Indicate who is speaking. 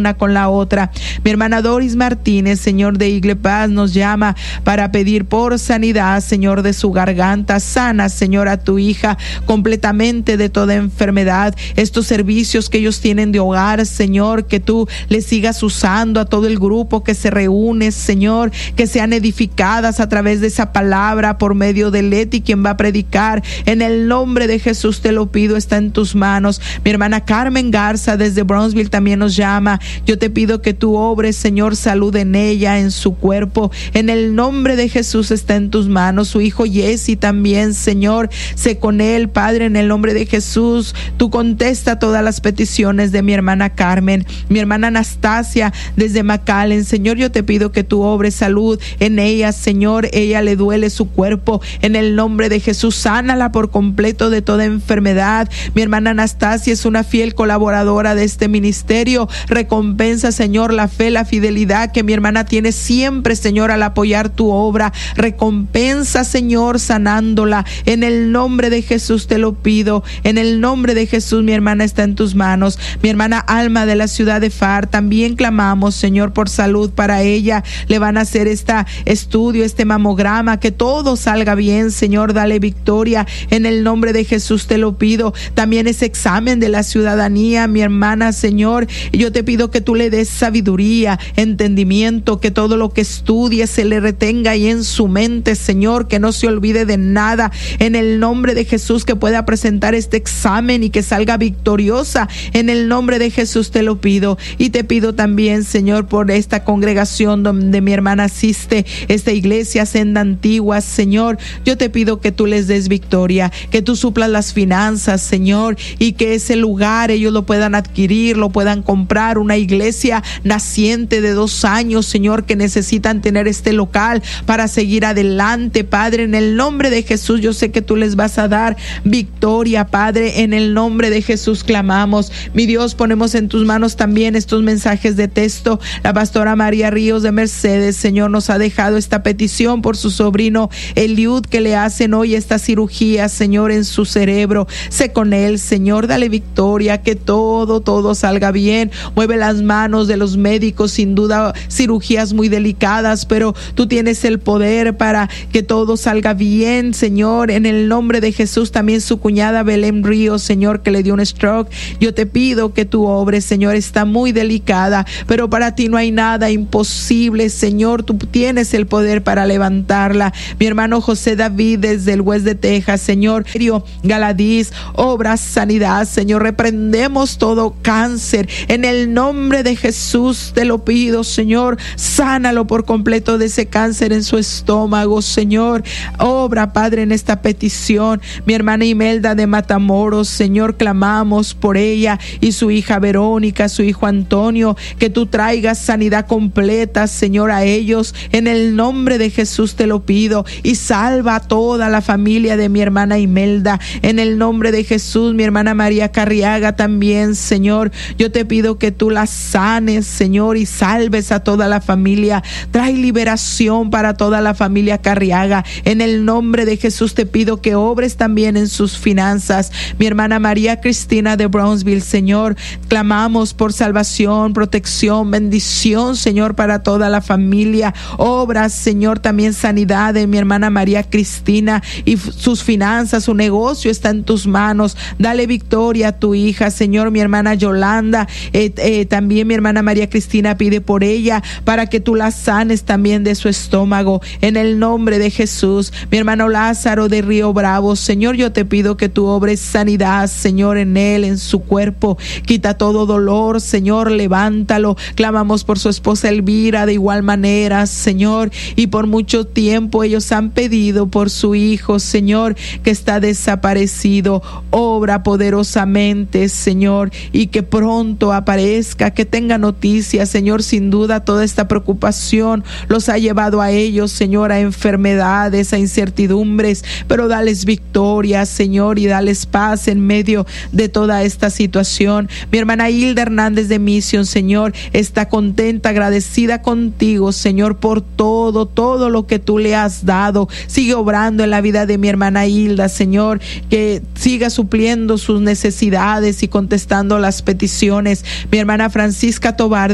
Speaker 1: con la otra. Mi hermana Doris Martínez, Señor, de Igle Paz, nos llama para pedir por sanidad, Señor, de su garganta. Sana, Señor, a tu hija completamente de toda enfermedad. Estos servicios que ellos tienen de hogar, Señor, que tú les sigas usando a todo el grupo que se reúne, Señor, que sean edificadas a través de esa palabra por medio de Leti, quien va a predicar. En el nombre de Jesús te lo pido, está en tus manos. Mi hermana Carmen Garza desde Brownsville también nos llama. Yo te pido que tú obres, Señor, salud en ella, en su cuerpo. En el nombre de Jesús está en tus manos. Su hijo Jesse también, Señor, sé con él, Padre, en el nombre de Jesús. Tú contesta todas las peticiones de mi hermana Carmen. Mi hermana Anastasia desde McAllen, Señor, yo te pido que tú obres salud en ella, Señor. Ella le duele su cuerpo. En el nombre de Jesús, sánala por completo de toda enfermedad. Mi hermana Anastasia es una fiel colaboradora de este ministerio. Recompensa, Señor, la fe, la fidelidad que mi hermana tiene siempre, Señor, al apoyar tu obra. Recompensa, Señor, sanándola. En el nombre de Jesús te lo pido. En el nombre de Jesús, mi hermana está en tus manos. Mi hermana Alma de la ciudad de Far, también clamamos, Señor, por salud para ella. Le van a hacer este estudio, este mamograma, que todo salga bien, Señor, dale victoria. En el nombre de Jesús te lo pido. También ese examen de la ciudadanía, mi hermana, Señor, yo te pido que tú le des sabiduría, entendimiento, que todo lo que estudie se le retenga ahí en su mente, Señor, que no se olvide de nada. En el nombre de Jesús, que pueda presentar este examen y que salga victoriosa. En el nombre de Jesús te lo pido. Y te pido también, Señor, por esta congregación donde mi hermana asiste, esta iglesia Senda Antigua, Señor, yo te pido que tú les des victoria, que tú suplas las finanzas, Señor, y que ese lugar ellos lo puedan adquirir, lo puedan comprar. Una iglesia naciente de 2 años, Señor, que necesitan tener este local para seguir adelante, Padre. En el nombre de Jesús, yo sé que tú les vas a dar victoria, Padre. En el nombre de Jesús clamamos. Mi Dios, ponemos en tus manos también estos mensajes de texto. La pastora María Ríos de Mercedes, Señor, nos ha dejado esta petición por su sobrino Eliud, que le hacen hoy esta cirugía, Señor, en su cerebro. Sé con él, Señor, dale victoria, que todo salga bien. Mueve las manos de los médicos, sin duda cirugías muy delicadas, pero tú tienes el poder para que todo salga bien, Señor. En el nombre de Jesús, también su cuñada Belén Ríos, Señor, que le dio un stroke, yo te pido que tú obres, Señor. Está muy delicada, pero para ti no hay nada imposible, Señor. Tú tienes el poder para levantarla. Mi hermano José David desde el West de Texas, Señor. Galadís, obra sanidad, Señor. Reprendemos todo cáncer. En el nombre de Jesús te lo pido, Señor. Sánalo por completo de ese cáncer en su estómago, Señor. Obra, Padre, en esta petición. Mi hermana Imelda de Matamoros, Señor, clamamos por ella y su hija Verónica, su hijo Antonio, que tú traigas sanidad completa, Señor, a ellos. En el nombre de Jesús te lo pido. Y salva a toda la familia de mi hermana Imelda. En el nombre de Jesús, mi hermana María Carriaga también, Señor. Yo te pido que tú la sanes, Señor, y salves a toda la familia. Trae liberación para toda la familia Carriaga. En el nombre de Jesús te pido que obres también en sus finanzas. Mi hermana María Cristina de Brownsville, Señor, clamamos por salvación, protección, bendición, Señor, para toda la familia. Obras, Señor, también sanidad de mi hermana María Cristina y sus finanzas, su negocio está en tus manos. Dale victoria a tu hija, Señor. Mi hermana Yolanda, también mi hermana María Cristina pide por ella para que tú la sanes también de su estómago. En el nombre de Jesús, mi hermano Lázaro de Río Bravo, Señor, yo te pido que tú obres sanidad, Señor, en él, en su cuerpo. Quita todo dolor, Señor, levántalo. Clamamos por su esposa Elvira de igual manera, Señor, y por mucho tiempo ellos han pedido por su hijo, Señor, que está desaparecido. Obra poderosamente, Señor, y que pronto aparezca, que tenga noticias, Señor. Sin duda toda esta preocupación los ha llevado a ellos, Señor, a enfermedades, a incertidumbres, pero dales victoria, Señor, y dales paz en medio de toda esta situación. Mi hermana Hilda Hernández de Mission, Señor, está contenta, agradecida contigo, Señor, por todo lo que tú le has dado. Sigue obrando en la vida de mi hermana Hilda, Señor, que siga supliendo sus necesidades y contestando las peticiones. Mi hermana Francisca Tobar